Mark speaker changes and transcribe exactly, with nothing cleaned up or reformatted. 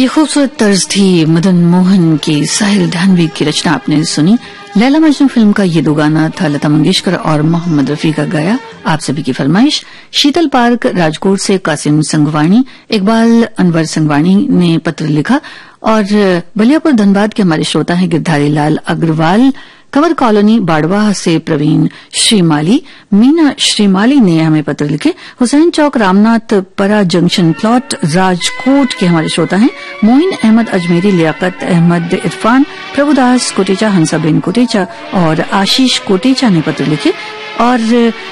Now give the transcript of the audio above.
Speaker 1: ये खूबसूरत तर्ज थी मदन मोहन की, साहिल धानवी की रचना आपने सुनी। लैला मजनू फिल्म का ये दो गाना था लता मंगेशकर और मोहम्मद रफी का गाया। आप सभी की फरमाइश। शीतल पार्क राजकोट से कासिम संगवानी, इकबाल अनवर संगवानी ने पत्र लिखा और बलियापुर धनबाद के हमारे श्रोता हैं गिरधारी लाल अग्रवाल, कंवर कॉलोनी बाड़वा से प्रवीण श्रीमाली, मीना श्रीमाली ने हमें पत्र लिखे। हुसैन चौक रामनाथ परा जंक्शन प्लॉट राजकोट के हमारे श्रोता हैं मोइन अहमद अजमेरी, लियाकत अहमद इरफान, प्रभुदास कोटेचा, हंसाबेन कोटेचा और आशीष कोटेचा ने पत्र लिखे। और